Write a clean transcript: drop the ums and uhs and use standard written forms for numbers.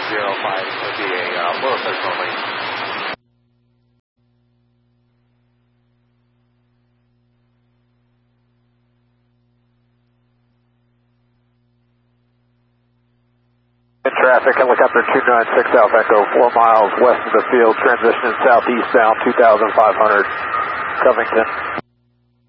would be a lower push only. In traffic, helicopter 296 Alpha Echo, 4 miles west of the field, transition southeastbound 2500, Covington.